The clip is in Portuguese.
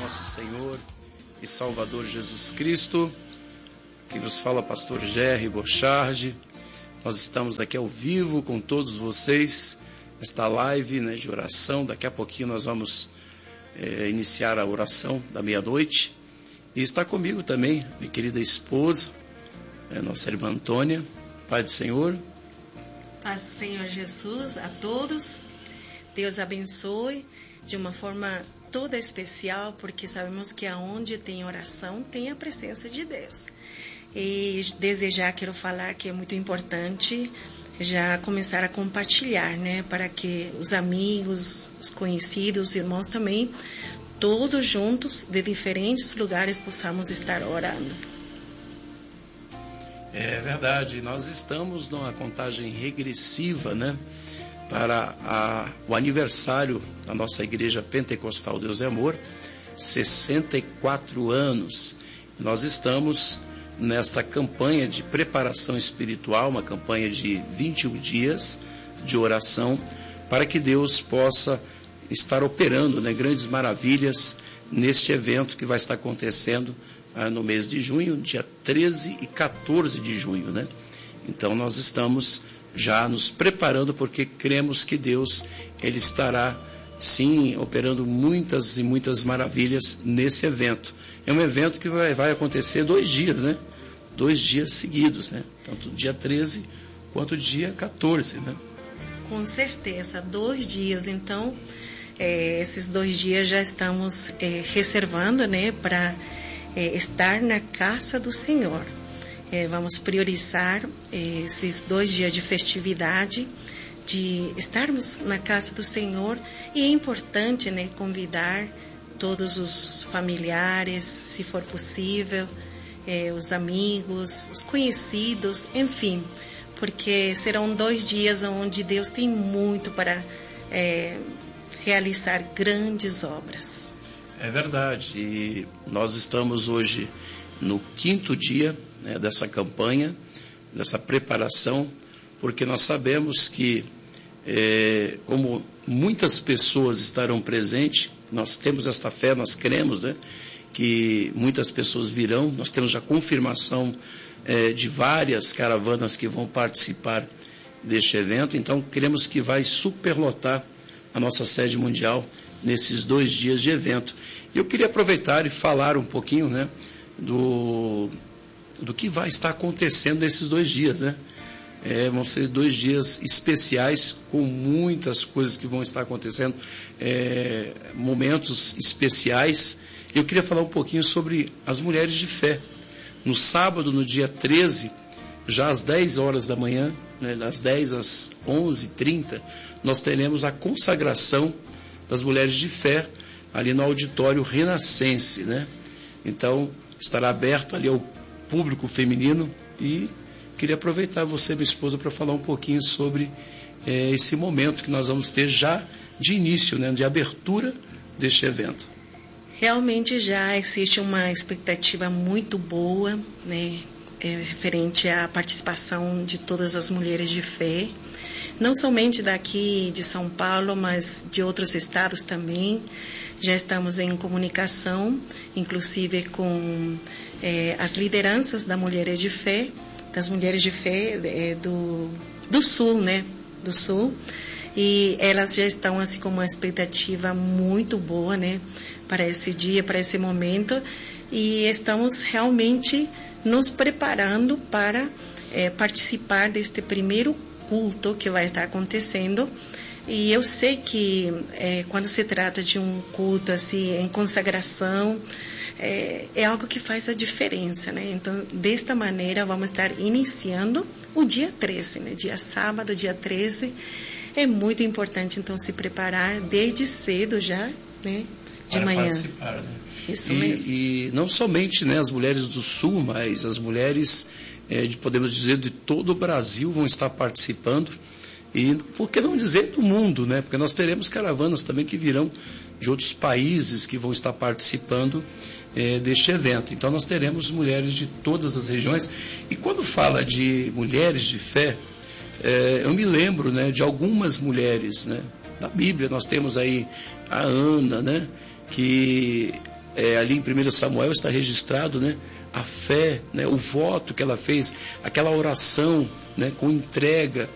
nosso Senhor e Salvador Jesus Cristo, que vos fala pastor Jerry Bochardi. Nós estamos aqui ao vivo com todos vocês, nesta live, de oração. Daqui a pouquinho nós vamos iniciar a oração da meia-noite. E está comigo também minha querida esposa, nossa irmã Antônia. Paz do Senhor. Paz do Senhor Jesus a todos. Deus abençoe de uma forma toda especial, porque sabemos que aonde tem oração, tem a presença de Deus. E desde já quero falar que é muito importante já começar a compartilhar, para que os amigos, os conhecidos, os irmãos também, todos juntos, de diferentes lugares, possamos estar orando. É verdade, nós estamos numa contagem regressiva, para o aniversário da nossa Igreja Pentecostal Deus é Amor, 64 anos. Nós estamos nesta campanha de preparação espiritual, uma campanha de 21 dias de oração, para que Deus possa estar operando grandes maravilhas neste evento que vai estar acontecendo no mês de junho, dia 13 e 14 de junho. Então nós estamos já nos preparando, porque cremos que Deus ele estará sim operando muitas e muitas maravilhas nesse evento. É um evento que vai acontecer 2 dias, 2 dias seguidos, tanto dia 13 quanto dia 14, Com certeza, 2 dias. Então, esses 2 dias já estamos reservando, para estar na casa do Senhor. Vamos priorizar esses 2 dias de festividade, de estarmos na casa do Senhor. E é importante, convidar todos os familiares, se for possível, os amigos, os conhecidos, enfim, porque serão 2 dias onde Deus tem muito para realizar grandes obras. É verdade, e nós estamos hoje no 5º dia dessa campanha, dessa preparação, porque nós sabemos que, como muitas pessoas estarão presentes, nós temos esta fé, nós cremos, que muitas pessoas virão. Nós temos já confirmação de várias caravanas que vão participar deste evento, então cremos que vai superlotar a nossa sede mundial nesses 2 dias de evento. E eu queria aproveitar e falar um pouquinho, do que vai estar acontecendo nesses 2 dias, vão ser 2 dias especiais, com muitas coisas que vão estar acontecendo, momentos especiais. Eu queria falar um pouquinho sobre as mulheres de fé. No sábado, no dia 13, já às 10 horas da manhã, das 10 às 11h30, nós teremos a consagração das mulheres de fé, ali no auditório Renascense, Então, estará aberto ali ao público feminino, e queria aproveitar você, minha esposa, para falar um pouquinho sobre esse momento que nós vamos ter já de início, de abertura deste evento. Realmente já existe uma expectativa muito boa, referente à participação de todas as mulheres de fé, não somente daqui de São Paulo, mas de outros estados também. Já estamos em comunicação, inclusive com as lideranças das mulheres de fé do Sul, do Sul. E elas já estão assim com uma expectativa muito boa, para esse dia, para esse momento. E estamos realmente nos preparando para participar deste primeiro culto que vai estar acontecendo. E eu sei que quando se trata de um culto assim, em consagração, é algo que faz a diferença, Então, desta maneira, vamos estar iniciando o dia 13, dia sábado, dia 13. É muito importante, então, se preparar desde cedo já, de para manhã. Participar, Isso mesmo. E não somente as mulheres do Sul, mas as mulheres, podemos dizer, de todo o Brasil vão estar participando. E por que não dizer do mundo, Porque nós teremos caravanas também que virão de outros países que vão estar participando deste evento. Então nós teremos mulheres de todas as regiões. E quando fala de mulheres de fé, eu me lembro, de algumas mulheres, da Bíblia. Nós temos aí a Ana, que ali em 1 Samuel está registrado, né, a fé, né, o voto que ela fez, aquela oração, né, com entrega,